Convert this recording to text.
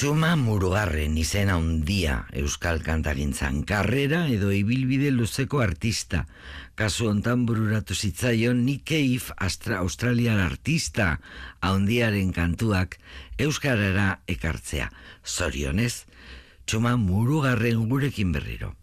Txuma Murugarren izena handia euskal kantagintzan, karrera edo ibilbide luzeko artista. Kasu hontan bururatu zitzaion Nick Cave, australiar artista handiaren kantuak euskarara ekartzea. Zorionez, Txuma Murugarren gurekin berriro.